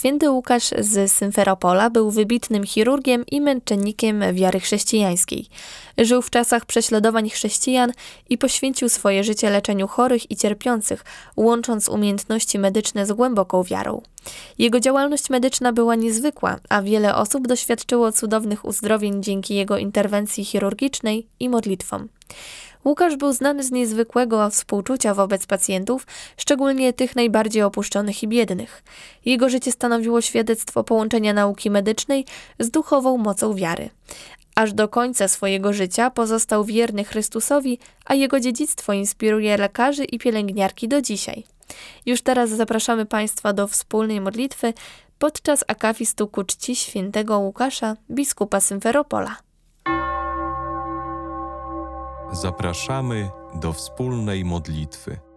Święty Łukasz z Symferopola był wybitnym chirurgiem i męczennikiem wiary chrześcijańskiej. Żył w czasach prześladowań chrześcijan i poświęcił swoje życie leczeniu chorych i cierpiących, łącząc umiejętności medyczne z głęboką wiarą. Jego działalność medyczna była niezwykła, a wiele osób doświadczyło cudownych uzdrowień dzięki jego interwencji chirurgicznej i modlitwom. Łukasz był znany z niezwykłego współczucia wobec pacjentów, szczególnie tych najbardziej opuszczonych i biednych. Jego życie stanowiło świadectwo połączenia nauki medycznej z duchową mocą wiary. Aż do końca swojego życia pozostał wierny Chrystusowi, a jego dziedzictwo inspiruje lekarzy i pielęgniarki do dzisiaj. Już teraz zapraszamy Państwa do wspólnej modlitwy podczas akafistu ku czci świętego Łukasza, biskupa Symferopola. Zapraszamy do wspólnej modlitwy.